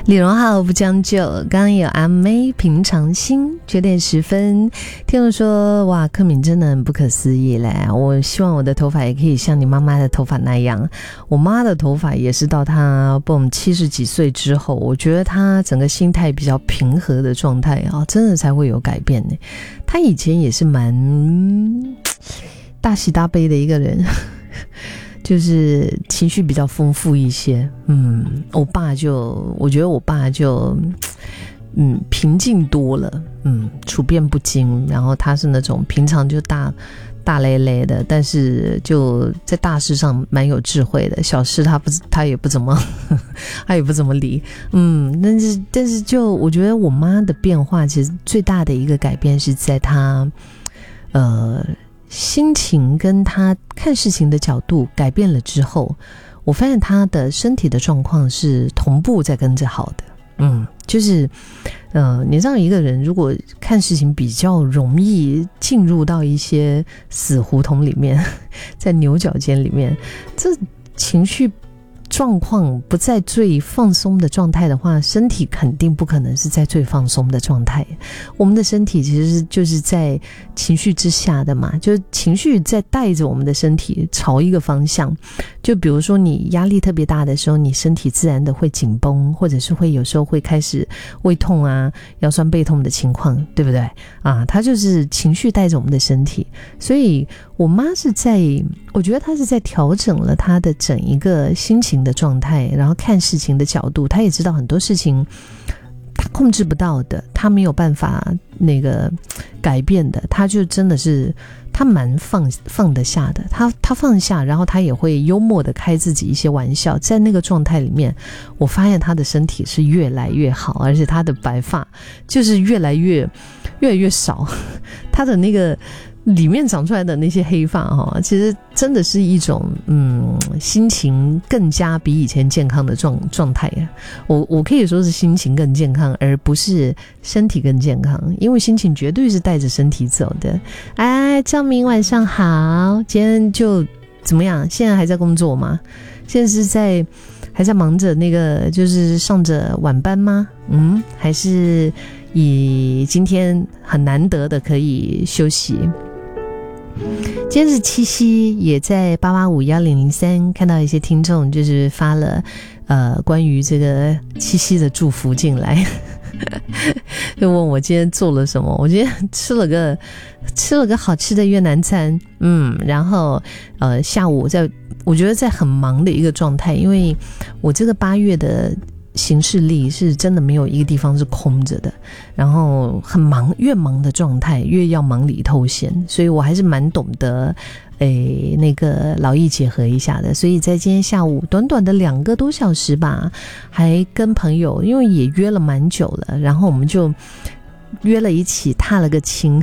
李荣浩不将就，刚刚有阿妹平常心9点10分，听众说哇，柯敏真的很不可思议嘞，我希望我的头发也可以像你妈妈的头发那样。我妈的头发也是到她70几岁之后，我觉得她整个心态比较平和的状态啊，真的才会有改变呢。她以前也是蛮大喜大悲的一个人就是情绪比较丰富一些。我觉得我爸就平静多了，处变不惊，然后他是那种平常就大咧咧的，但是就在大事上蛮有智慧的，小事他也不怎么他也不怎么理。但是就我觉得我妈的变化其实最大的一个改变是在她心情跟她看事情的角度改变了之后，我发现她的身体的状况是同步在跟着好的。就是你知道一个人如果看事情比较容易进入到一些死胡同里面，在牛角尖里面，这情绪状况不在最放松的状态的话，身体肯定不可能是在最放松的状态。我们的身体其实就是在情绪之下的嘛，就是情绪在带着我们的身体朝一个方向。就比如说你压力特别大的时候，你身体自然的会紧绷，或者是会有时候会开始胃痛啊、腰酸背痛的情况，对不对啊？它就是情绪带着我们的身体。所以我妈我觉得她是在调整了她的整一个心情的状态，然后看事情的角度。她也知道很多事情她控制不到的，她没有办法改变的，她就真的是她蛮放得下的。她放下，然后她也会幽默的开自己一些玩笑。在那个状态里面，我发现她的身体是越来越好，而且她的白发就是越来越少，她的那个里面长出来的那些黑发其实真的是一种心情更加比以前健康的状态。我可以说是心情更健康，而不是身体更健康，因为心情绝对是带着身体走的。张明晚上好，今天就怎么样？现在还在工作吗？现在还在忙着就是上着晚班吗？还是以今天很难得的可以休息？今天是七夕，也在8851003看到一些听众就是发了关于这个七夕的祝福进来就问我今天做了什么。我今天吃了个好吃的越南餐，然后下午我觉得在很忙的一个状态，因为我这个8月的行事历是真的没有一个地方是空着的，然后很忙，越忙的状态越要忙里偷闲，所以我还是蛮懂得劳逸结合一下的。所以在今天下午短短的2个多小时吧，还跟朋友因为也约了蛮久了，然后我们就约了一起踏了个青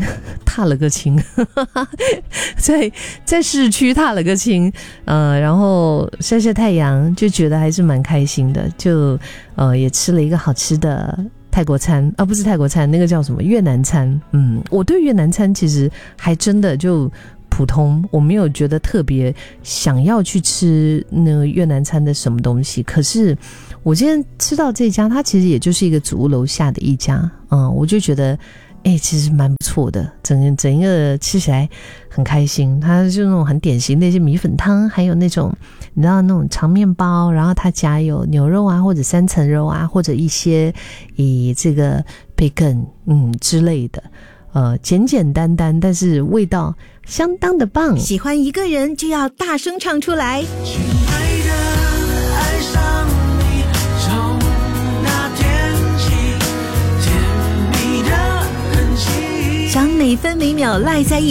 在市区踏了个青，然后晒晒太阳，就觉得还是蛮开心的。就也吃了一个好吃的泰国餐，不是泰国餐，那个叫什么越南餐。我对越南餐其实还真的就普通，我没有觉得特别想要去吃那个越南餐的什么东西。可是我今天吃到这家，它其实也就是一个祖屋楼下的一家，我就觉得其实蛮不错的，整一个吃起来很开心。它就那种很典型的一些米粉汤，还有那种你知道那种长面包，然后它夹有牛肉啊，或者3层肉啊，或者一些以这个培根之类的，简简单单，但是味道相当的棒。 喜欢一个人就要大声唱出来。亲爱的，爱上你，从那天起，甜蜜的痕迹，将每分每秒赖在一